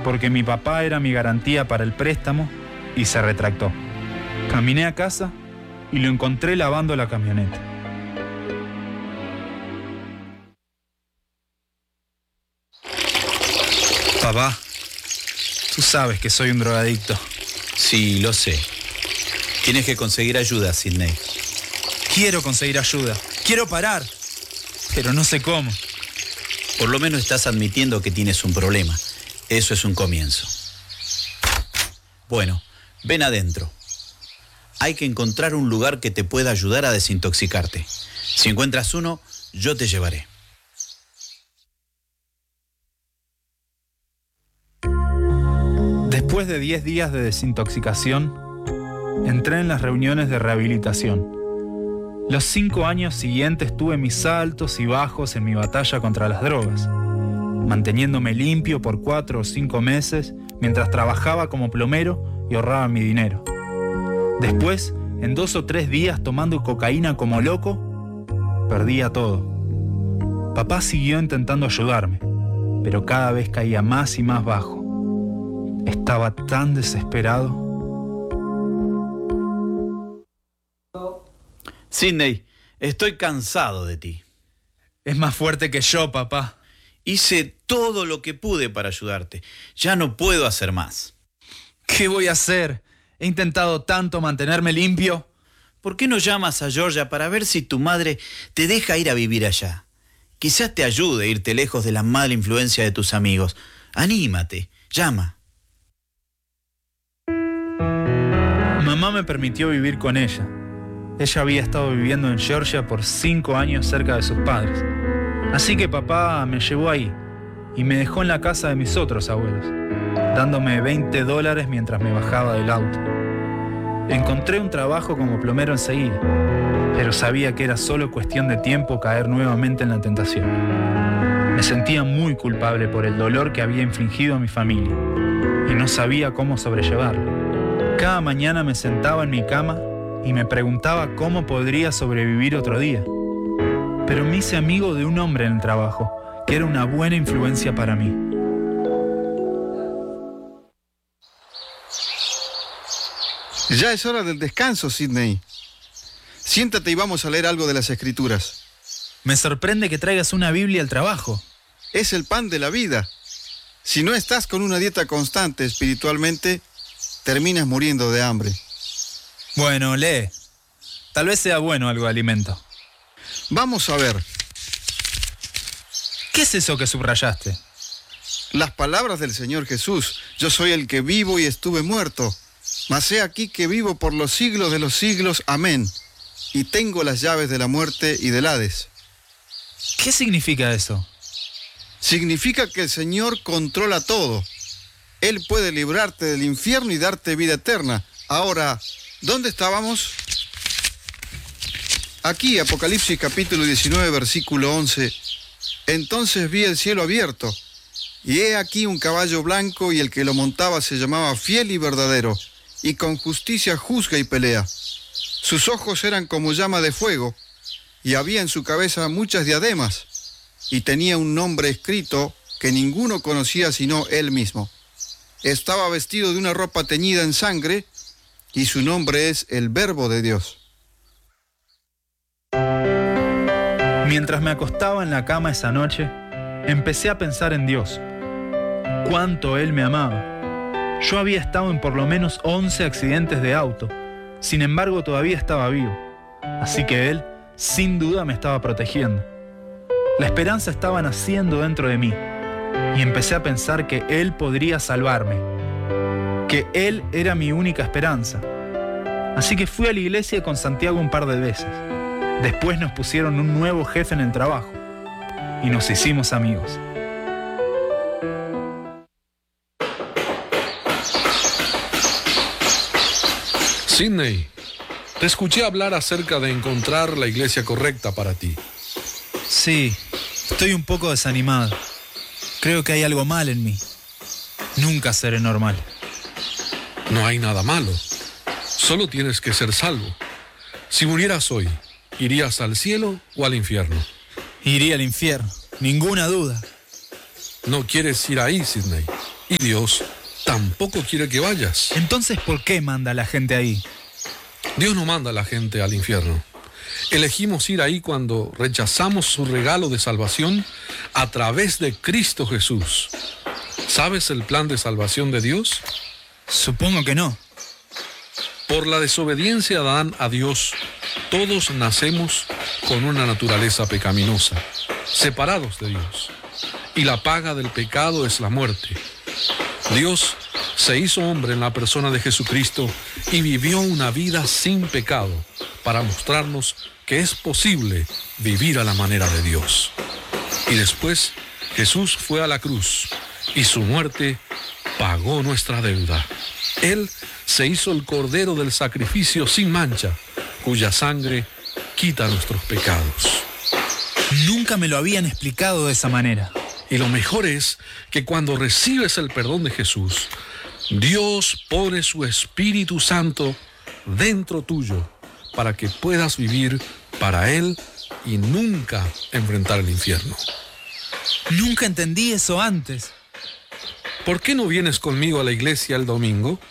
porque mi papá era mi garantía para el préstamo y se retractó. Caminé a casa y lo encontré lavando la camioneta. Papá, tú sabes que soy un drogadicto. Sí, lo sé. Tienes que conseguir ayuda, Sidney. Quiero conseguir ayuda. Quiero parar. Pero no sé cómo. Por lo menos estás admitiendo que tienes un problema. Eso es un comienzo. Bueno, ven adentro. Hay que encontrar un lugar que te pueda ayudar a desintoxicarte. Si encuentras uno, yo te llevaré. Después de 10 días de desintoxicación, entré en las reuniones de rehabilitación. Los 5 años siguientes tuve mis altos y bajos en mi batalla contra las drogas, manteniéndome limpio por 4 o 5 meses mientras trabajaba como plomero y ahorraba mi dinero. Después, en 2 o 3 días tomando cocaína como loco, perdía todo. Papá siguió intentando ayudarme, pero cada vez caía más y más bajo. Estaba tan desesperado. Sidney, estoy cansado de ti. Es más fuerte que yo, papá. Hice todo lo que pude para ayudarte. Ya no puedo hacer más. ¿Qué voy a hacer? He intentado tanto mantenerme limpio. ¿Por qué no llamas a Georgia para ver si tu madre te deja ir a vivir allá? Quizás te ayude a irte lejos de la mala influencia de tus amigos. Anímate, llama. Mamá me permitió vivir con ella. Ella había estado viviendo en Georgia por 5 años cerca de sus padres. Así que papá me llevó ahí y me dejó en la casa de mis otros abuelos, dándome $20 mientras me bajaba del auto. Encontré un trabajo como plomero enseguida, pero sabía que era solo cuestión de tiempo caer nuevamente en la tentación. Me sentía muy culpable por el dolor que había infligido a mi familia y no sabía cómo sobrellevarlo. Cada mañana me sentaba en mi cama y me preguntaba cómo podría sobrevivir otro día. Pero me hice amigo de un hombre en el trabajo, que era una buena influencia para mí. Ya es hora del descanso, Sidney. Siéntate y vamos a leer algo de las Escrituras. Me sorprende que traigas una Biblia al trabajo. Es el pan de la vida. Si no estás con una dieta constante espiritualmente, terminas muriendo de hambre. Bueno, lee. Tal vez sea bueno algo de alimento. Vamos a ver. ¿Qué es eso que subrayaste? Las palabras del Señor Jesús. Yo soy el que vivo y estuve muerto, mas he aquí que vivo por los siglos de los siglos. Amén. Y tengo las llaves de la muerte y del Hades. ¿Qué significa eso? Significa que el Señor controla todo. Él puede librarte del infierno y darte vida eterna. Ahora, ¿dónde estábamos? Aquí, Apocalipsis capítulo 19, versículo 11. Entonces vi el cielo abierto, y he aquí un caballo blanco, y el que lo montaba se llamaba Fiel y Verdadero, y con justicia juzga y pelea. Sus ojos eran como llama de fuego, y había en su cabeza muchas diademas, y tenía un nombre escrito que ninguno conocía sino él mismo. Estaba vestido de una ropa teñida en sangre, y su nombre es el Verbo de Dios. Mientras me acostaba en la cama esa noche, empecé a pensar en Dios. Cuánto Él me amaba. Yo había estado en por lo menos 11 accidentes de auto. Sin embargo, todavía estaba vivo. Así que Él, sin duda, me estaba protegiendo. La esperanza estaba naciendo dentro de mí. Y empecé a pensar que Él podría salvarme. Que Él era mi única esperanza. Así que fui a la iglesia con Santiago un par de veces. Después nos pusieron un nuevo jefe en el trabajo y nos hicimos amigos. Sidney, te escuché hablar acerca de encontrar la iglesia correcta para ti. Sí, estoy un poco desanimado. Creo que hay algo mal en mí. Nunca seré normal. No hay nada malo. Solo tienes que ser salvo. Si murieras hoy, ¿irías al cielo o al infierno? Iría al infierno, ninguna duda. No quieres ir ahí, Sidney. Y Dios tampoco quiere que vayas. Entonces, ¿por qué manda a la gente ahí? Dios no manda a la gente al infierno. Elegimos ir ahí cuando rechazamos su regalo de salvación a través de Cristo Jesús. ¿Sabes el plan de salvación de Dios? Supongo que no. Por la desobediencia de Adán a Dios, todos nacemos con una naturaleza pecaminosa, separados de Dios. Y la paga del pecado es la muerte. Dios se hizo hombre en la persona de Jesucristo y vivió una vida sin pecado para mostrarnos que es posible vivir a la manera de Dios. Y después Jesús fue a la cruz y su muerte pagó nuestra deuda. Él se hizo el cordero del sacrificio sin mancha, cuya sangre quita nuestros pecados. Nunca me lo habían explicado de esa manera. Y lo mejor es que cuando recibes el perdón de Jesús, Dios pone su Espíritu Santo dentro tuyo para que puedas vivir para Él y nunca enfrentar el infierno. Nunca entendí eso antes. ¿Por qué no vienes conmigo a la iglesia el domingo?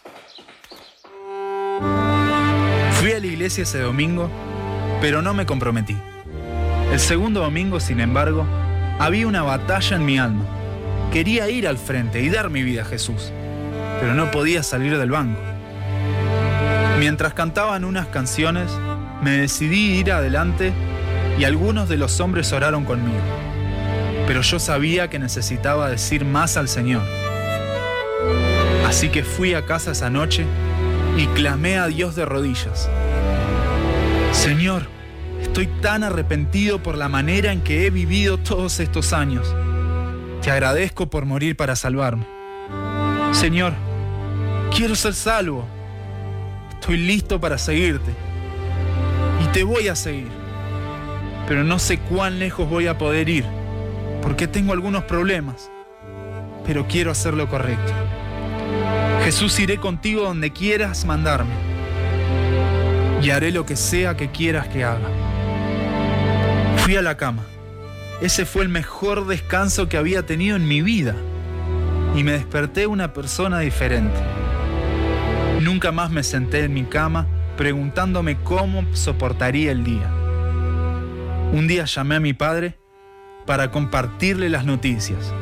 Fui a la iglesia ese domingo, pero no me comprometí. El segundo domingo, sin embargo, había una batalla en mi alma. Quería ir al frente y dar mi vida a Jesús, pero no podía salir del banco. Mientras cantaban unas canciones, me decidí ir adelante y algunos de los hombres oraron conmigo. Pero yo sabía que necesitaba decir más al Señor. Así que fui a casa esa noche y clamé a Dios de rodillas. Señor, estoy tan arrepentido por la manera en que he vivido todos estos años. Te agradezco por morir para salvarme. Señor, quiero ser salvo. Estoy listo para seguirte. Y te voy a seguir. Pero no sé cuán lejos voy a poder ir, porque tengo algunos problemas. Pero quiero hacer lo correcto. Jesús, iré contigo donde quieras mandarme. Y haré lo que sea que quieras que haga. Fui a la cama. Ese fue el mejor descanso que había tenido en mi vida. Y me desperté una persona diferente. Nunca más me senté en mi cama preguntándome cómo soportaría el día. Un día llamé a mi padre para compartirle las noticias.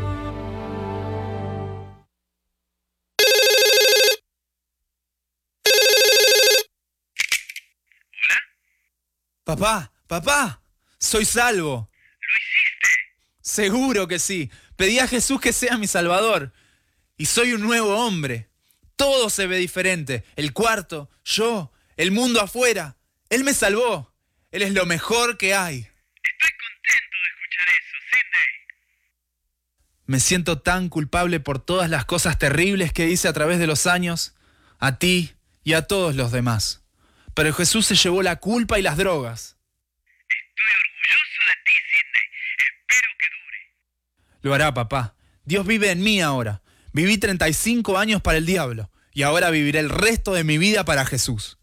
Papá, soy salvo. ¿Lo hiciste? Seguro que sí. Pedí a Jesús que sea mi salvador. Y soy un nuevo hombre. Todo se ve diferente. El cuarto, yo, el mundo afuera. Él me salvó. Él es lo mejor que hay. Estoy contento de escuchar eso, Sidney. Me siento tan culpable por todas las cosas terribles que hice a través de los años. A ti y a todos los demás. Pero Jesús se llevó la culpa y las drogas. Estoy orgulloso de ti, Sidney. Espero que dure. Lo hará, papá. Dios vive en mí ahora. Viví 35 años para el diablo y ahora viviré el resto de mi vida para Jesús.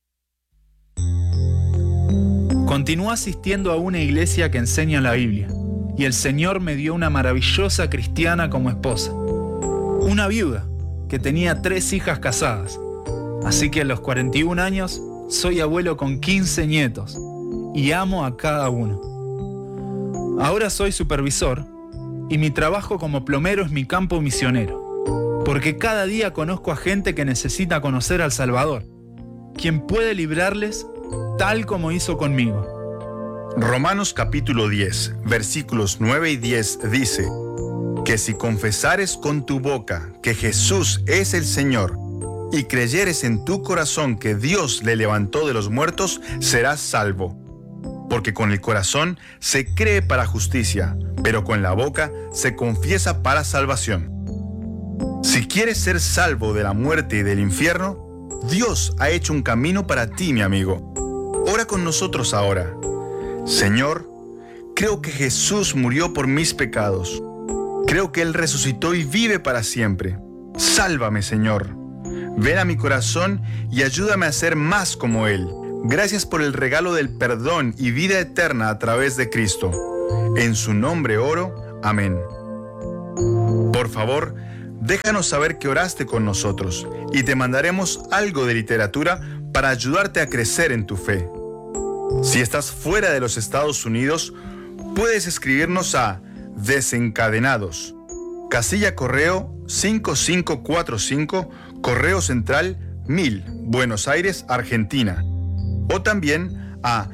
Continué asistiendo a una iglesia que enseña la Biblia y el Señor me dio una maravillosa cristiana como esposa. Una viuda que tenía 3 hijas casadas. Así que a los 41 años soy abuelo con 15 nietos y amo a cada uno. Ahora soy supervisor y mi trabajo como plomero es mi campo misionero, porque cada día conozco a gente que necesita conocer al Salvador, quien puede librarles tal como hizo conmigo. Romanos capítulo 10, versículos 9 y 10 dice que si confesares con tu boca que Jesús es el Señor y creyeres en tu corazón que Dios le levantó de los muertos, serás salvo. Porque con el corazón se cree para justicia, pero con la boca se confiesa para salvación. Si quieres ser salvo de la muerte y del infierno, Dios ha hecho un camino para ti, mi amigo. Ora con nosotros ahora. Señor, creo que Jesús murió por mis pecados. Creo que Él resucitó y vive para siempre. Sálvame, Señor. Ven a mi corazón y ayúdame a ser más como Él. Gracias por el regalo del perdón y vida eterna a través de Cristo. En su nombre oro. Amén. Por favor, déjanos saber que oraste con nosotros y te mandaremos algo de literatura para ayudarte a crecer en tu fe. Si estás fuera de los Estados Unidos, puedes escribirnos a Desencadenados, casilla correo 5545, Correo Central 1000, Buenos Aires, Argentina, o también a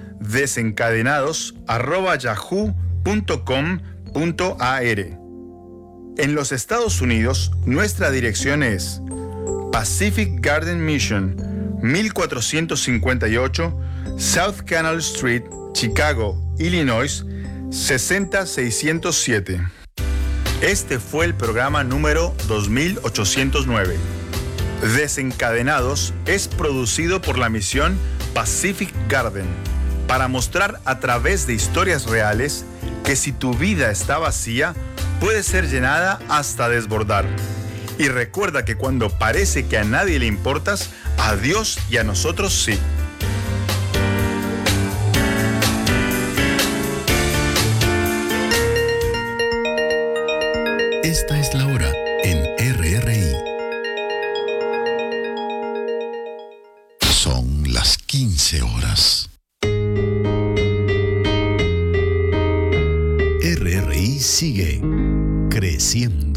desencadenados@yahoo.com.ar. En los Estados Unidos, nuestra dirección es Pacific Garden Mission, 1458 South Canal Street, Chicago, Illinois, 60607. Este fue el programa número 2809. Desencadenados es producido por la misión Pacific Garden para mostrar a través de historias reales que si tu vida está vacía, puede ser llenada hasta desbordar. Y recuerda que cuando parece que a nadie le importas, a Dios y a nosotros sí. Esta es la hora en RRI. Son las 15 horas. RRI sigue creciendo.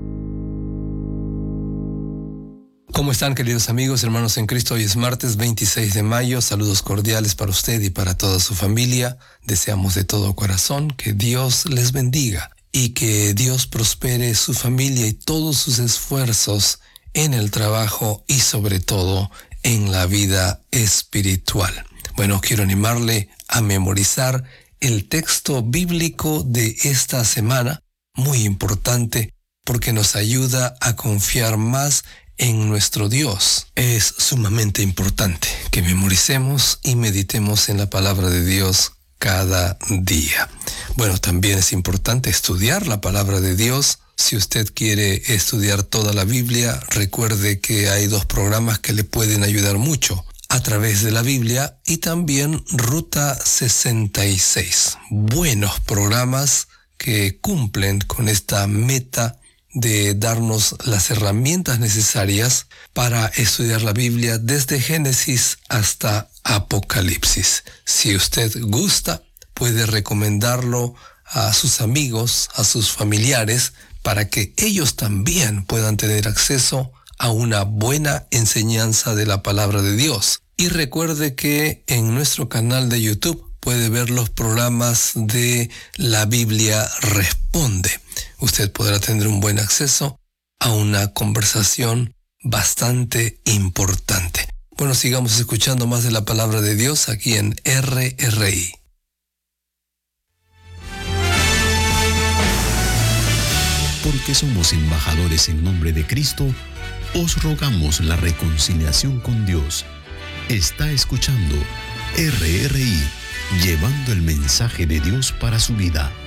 ¿Cómo están, queridos amigos, hermanos en Cristo? Hoy es martes 26 de mayo. Saludos cordiales para usted y para toda su familia. Deseamos de todo corazón que Dios les bendiga y que Dios prospere su familia y todos sus esfuerzos en el trabajo y sobre todo en la vida espiritual. Bueno, quiero animarle a memorizar el texto bíblico de esta semana, muy importante porque nos ayuda a confiar más en nuestro Dios. Es sumamente importante que memoricemos y meditemos en la palabra de Dios cada día. Bueno, también es importante estudiar la palabra de Dios. Si usted quiere estudiar toda la Biblia, recuerde que hay 2 programas que le pueden ayudar mucho a través de la Biblia y también Ruta 66. Buenos programas que cumplen con esta meta de darnos las herramientas necesarias para estudiar la Biblia desde Génesis hasta Apocalipsis. Si usted gusta, puede recomendarlo a sus amigos, a sus familiares, para que ellos también puedan tener acceso a una buena enseñanza de la palabra de Dios. Y recuerde que en nuestro canal de YouTube puede ver los programas de La Biblia Responde. Usted podrá tener un buen acceso a una conversación bastante importante. Bueno, sigamos escuchando más de la palabra de Dios aquí en RRI. Porque somos embajadores en nombre de Cristo, os rogamos la reconciliación con Dios. Está escuchando RRI, llevando el mensaje de Dios para su vida.